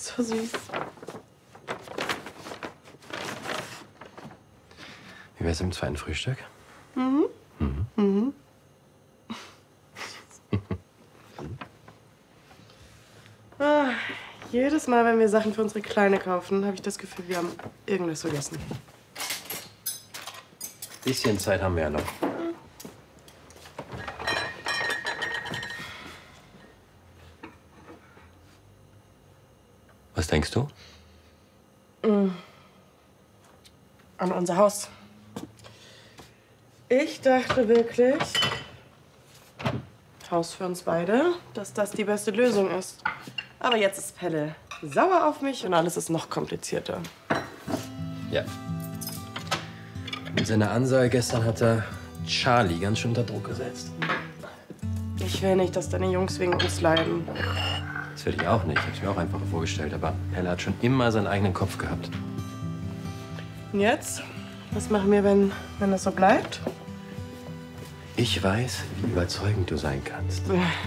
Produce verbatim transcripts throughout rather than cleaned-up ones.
So süß. Wie wär's im zweiten Frühstück? Mhm. Mhm. Mhm. Ah, jedes Mal, wenn wir Sachen für unsere Kleine kaufen, habe ich das Gefühl, wir haben irgendwas vergessen. Bisschen Zeit haben wir ja noch. Was denkst du? Mhm. An unser Haus. Ich dachte wirklich, Haus für uns beide, dass das die beste Lösung ist. Aber jetzt ist Pelle sauer auf mich und alles ist noch komplizierter. Ja. Mit seiner Ansage gestern hat er Charlie ganz schön unter Druck gesetzt. Ich will nicht, dass deine Jungs wegen uns leiden. Das will ich auch nicht. Ich hab's mir auch einfacher vorgestellt. Aber Pelle hat schon immer seinen eigenen Kopf gehabt. Und jetzt? Was machen wir, wenn, wenn das so bleibt? Ich weiß, wie überzeugend du sein kannst.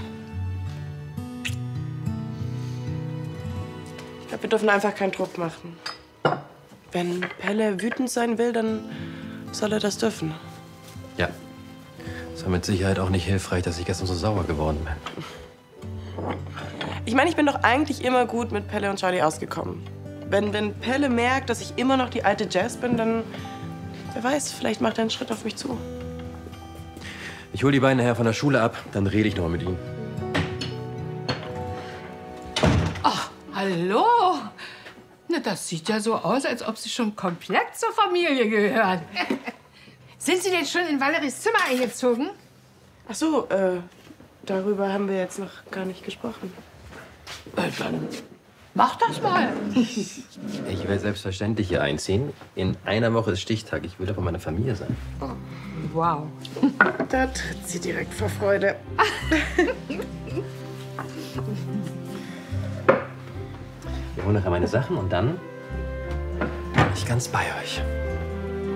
Ich glaube, wir dürfen einfach keinen Druck machen. Wenn Pelle wütend sein will, dann soll er das dürfen. Ja. Es war mit Sicherheit auch nicht hilfreich, dass ich gestern so sauer geworden bin. Ich meine, ich bin doch eigentlich immer gut mit Pelle und Charlie ausgekommen. Wenn, wenn Pelle merkt, dass ich immer noch die alte Jazz bin, dann, wer weiß, vielleicht macht er einen Schritt auf mich zu. Ich hol die beiden nachher von der Schule ab, dann rede ich noch mal mit ihnen. Ach, hallo. Na, das sieht ja so aus, als ob Sie schon komplett zur Familie gehören. Sind Sie denn schon in Valeries Zimmer eingezogen? Ach so, äh, darüber haben wir jetzt noch gar nicht gesprochen. Äh, dann mach das mal. Ich werde selbstverständlich hier einziehen. In einer Woche ist Stichtag. Ich will doch bei meiner Familie sein. Oh, wow. Da tritt sie direkt vor Freude. Wir holen nachher meine Sachen und dann bin ich ganz bei euch.